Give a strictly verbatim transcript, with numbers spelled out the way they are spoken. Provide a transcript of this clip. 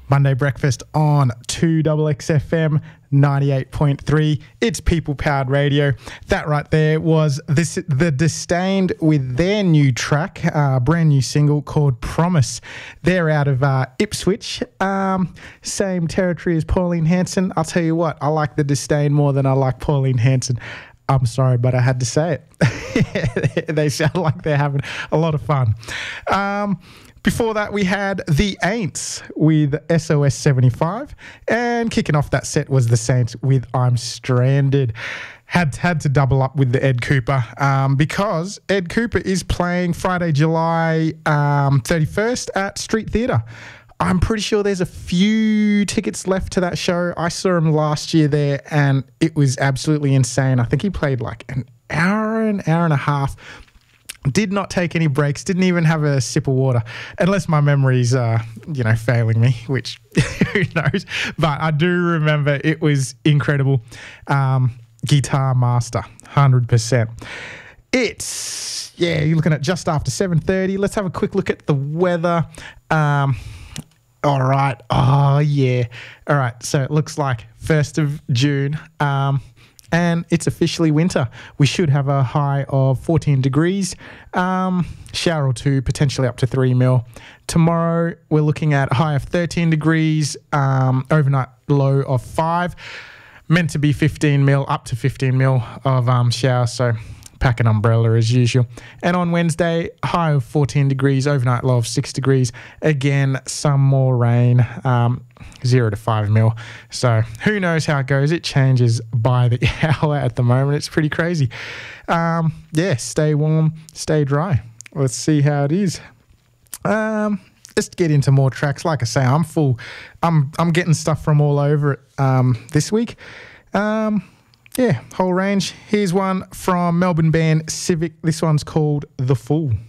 Monday breakfast on two X X F M ninety-eight point three. It's People Powered Radio. That right there was this The Disdained with their new track, uh, brand new single called Promise. They're out of uh, Ipswich, um, same territory as Pauline Hanson. I'll tell you what, I like The Disdained more than I like Pauline Hanson. I'm sorry, but I had to say it. They sound like they're having a lot of fun. Um, Before that, we had The Aints with S O S seventy-five. And kicking off that set was The Saints with I'm Stranded. Had, had to double up with the Ed Cooper um, because Ed Cooper is playing Friday, July um, thirty-first at Street Theatre. I'm pretty sure there's a few tickets left to that show. I saw him last year there and it was absolutely insane. I think he played like an hour, an hour and a half. Did not take any breaks, didn't even have a sip of water, unless my memory's, uh, you know, failing me, which who knows. But I do remember it was incredible. Um, guitar master, one hundred percent. It's, yeah, you're looking at just after seven thirty. Let's have a quick look at the weather. Um, all right. Oh, yeah. All right. So it looks like first of June. Um, And it's officially winter. We should have a high of fourteen degrees, um, shower or two, potentially up to three mil. Tomorrow, we're looking at a high of thirteen degrees, um, overnight low of five. Meant to be fifteen mil, up to fifteen mil of um, shower, so pack an umbrella as usual. And on Wednesday, high of fourteen degrees, overnight low of six degrees. Again, some more rain, um, zero to five mil. So who knows how it goes? It changes by the hour at the moment. It's pretty crazy. Um, yeah, stay warm, stay dry. Let's see how it is. Um, let's get into more tracks. Like I say, I'm full. I'm I'm getting stuff from all over it um, this week. Um, yeah, whole range. Here's one from Melbourne band Civic. This one's called The Fool.